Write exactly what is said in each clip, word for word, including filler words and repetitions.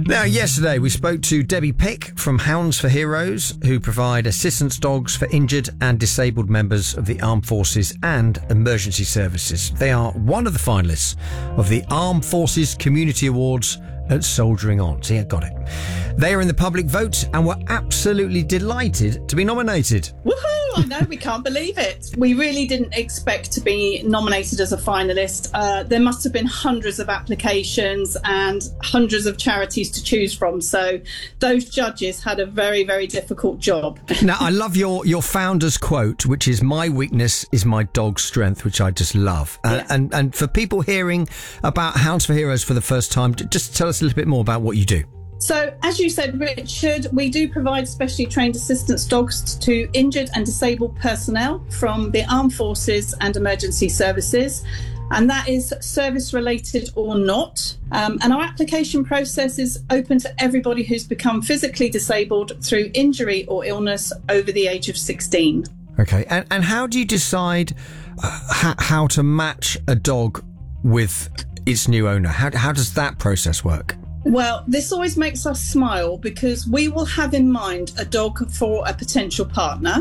Now, yesterday we spoke to Debbie Pick from Hounds for Heroes, who provide assistance dogs for injured and disabled members of the Armed Forces and Emergency Services. They are one of the finalists of the Armed Forces Community Awards at Soldiering On. See, I got it. They are in the public vote and were absolutely delighted to be nominated. Woohoo! I know, we can't believe it. We really didn't expect to be nominated as a finalist. Uh, there must have been hundreds of applications and hundreds of charities to choose from. So those judges had a very, very difficult job. Now, I love your, your founder's quote, which is, "My weakness is my dog's strength," which I just love. Uh, Yeah. and, and for people hearing about Hounds for Heroes for the first time, just tell us a little bit more about what you do. So, as you said, Richard, we do provide specially trained assistance dogs to injured and disabled personnel from the Armed Forces and Emergency Services. And that is service related or not. Um, and our application process is open to everybody who's become physically disabled through injury or illness over the age of sixteen. Okay. And, and how do you decide uh, how, how to match a dog with its new owner? How, how does that process work? Well, this always makes us smile because we will have in mind a dog for a potential partner,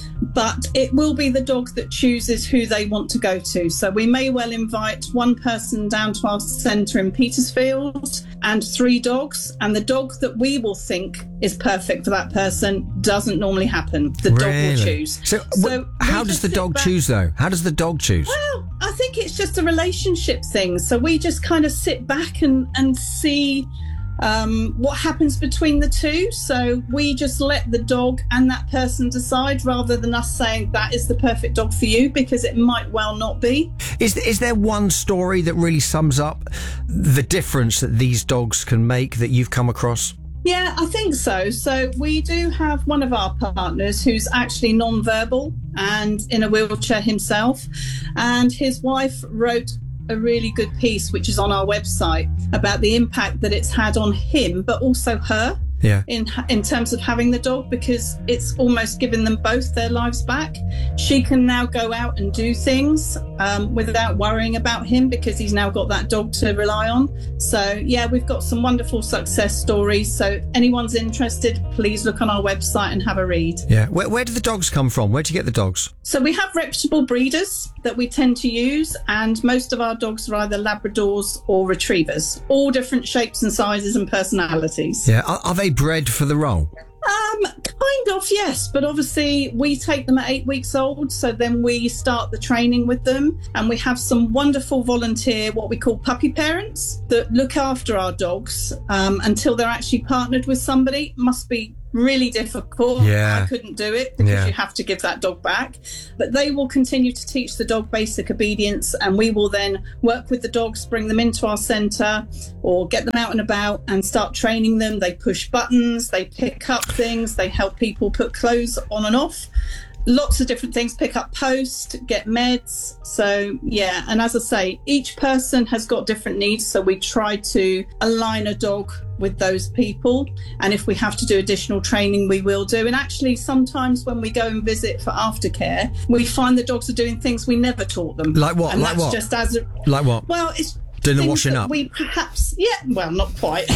but it will be the dog that chooses who they want to go to. So we may well invite one person down to our centre in Petersfield and three dogs, and the dog that we will think is perfect for that person doesn't normally happen. The dog Really? will choose. So, So wh- how we does just the sit dog back- choose, though? How does the dog choose? Well, I think it's just a relationship thing. So we just kind of sit back and, and see um, what happens between the two. So we just let the dog and that person decide rather than us saying that is the perfect dog for you, because it might well not be. Is, is there one story that really sums up the difference that these dogs can make that you've come across? Yeah, I think so. So we do have one of our partners who's actually non-verbal and in a wheelchair himself. And his wife wrote a really good piece, which is on our website, about the impact that it's had on him, but also her. Yeah. In in terms of having the dog, because it's almost given them both their lives back. She can now go out and do things um, without worrying about him because he's now got that dog to rely on. So yeah, we've got some wonderful success stories. So if anyone's interested, please look on our website and have a read. Yeah. Where, where do the dogs come from? Where do you get the dogs? So we have reputable breeders that we tend to use, and most of our dogs are either Labradors or Retrievers, all different shapes and sizes and personalities. Yeah. Are, are they bred for the role? Um, kind of, yes. But obviously we take them at eight weeks old. So then we start the training with them, and we have some wonderful volunteer, what we call puppy parents, that look after our dogs um, until they're actually partnered with somebody. Must be really difficult. Yeah. I couldn't do it because Yeah. you have to give that dog back. But they will continue to teach the dog basic obedience, and we will then work with the dogs, bring them into our centre or get them out and about and start training them. They push buttons, they pick up things, they help people put clothes on and off. Lots of different things, pick up post, get meds. So yeah, and as I say, each person has got different needs. So we try to align a dog with those people. And if we have to do additional training, we will do. And actually, sometimes when we go and visit for aftercare, we find the dogs are doing things we never taught them. Like what? And Like that's what? just as a, Like what? well, it's Doing the things washing that up? We perhaps, yeah, well, not quite.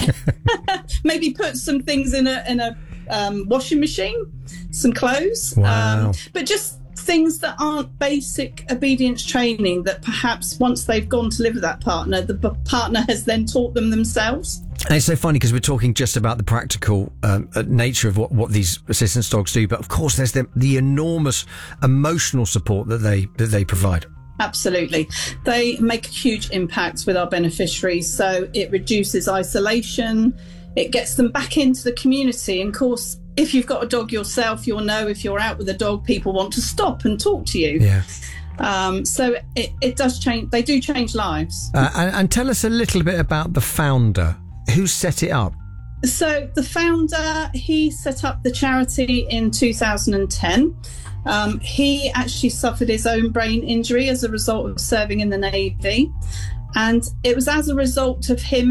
Maybe put some things in a in a um, washing machine, some clothes. Wow. Um, but just things that aren't basic obedience training that perhaps once they've gone to live with that partner, the b- partner has then taught them themselves. And it's so funny because we're talking just about the practical um, uh, nature of what, what these assistance dogs do, but of course there's the, the enormous emotional support that they that they provide. Absolutely. They make a huge impact with our beneficiaries. So it reduces isolation. It gets them back into the community. And of course, if you've got a dog yourself, you'll know if you're out with a dog, people want to stop and talk to you. Yeah. Um, so it, it does change. They do change lives. Uh, and, and tell us a little bit about the founder. Who set it up? So the founder, he set up the charity in two thousand ten. Um, he actually suffered his own brain injury as a result of serving in the Navy. And it was as a result of him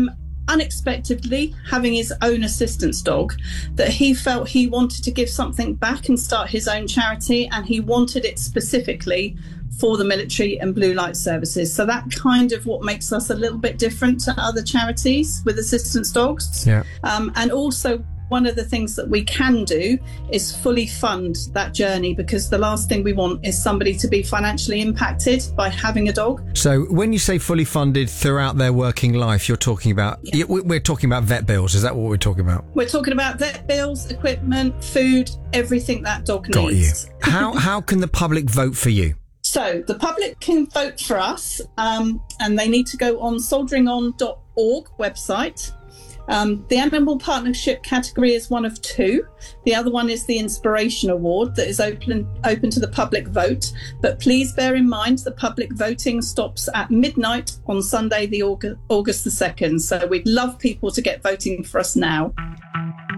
unexpectedly, having his own assistance dog, that he felt he wanted to give something back and start his own charity, and he wanted it specifically for the military and blue light services. So that kind of what makes us a little bit different to other charities with assistance dogs. Yeah. Um, and also, one of the things that we can do is fully fund that journey, because the last thing we want is somebody to be financially impacted by having a dog. So when you say fully funded throughout their working life, you're talking about, Yeah. we're talking about vet bills. Is that what we're talking about? We're talking about vet bills, equipment, food, everything that dog Got needs. you. How, how can the public vote for you? So the public can vote for us, um, and they need to go on soldiering on dot org website. Um, the Animal Partnership category is one of two. The other one is the Inspiration Award that is open open to the public vote. But please bear in mind the public voting stops at midnight on Sunday, the August, August the second. So we'd love people to get voting for us now.